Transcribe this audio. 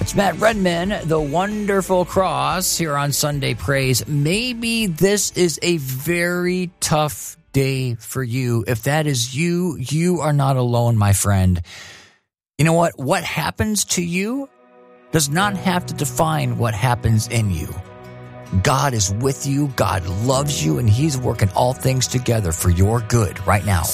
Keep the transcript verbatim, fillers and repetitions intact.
It's Matt Redman, the Wonderful Cross, here on Sunday Praise. Maybe this is a very tough day for you. If that is you, you are not alone, my friend. You know what? What happens to you does not have to define what happens in you. God is with you, God loves you, and He's working all things together for your good right now.